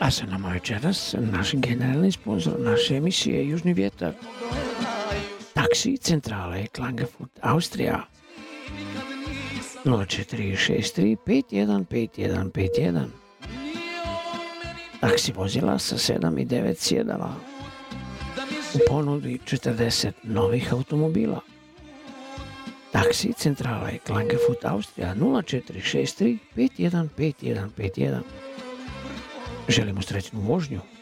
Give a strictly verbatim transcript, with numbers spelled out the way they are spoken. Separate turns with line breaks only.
A sa nama večeras naš generalni sponsor naše emisije Južni vjetar. Taksi centrale Klagenfurt, Austrija. nula četiri šest tri pet jedan pet jedan pet jedan. Taksi vozila sa sedam i devet sjedala. U ponudi četrdeset novih automobila. Taksi centrale Klagenfurt, Austrija. nula četiri šest tri pet jedan pet jedan pet jedan. Želimo srećnu vožnju.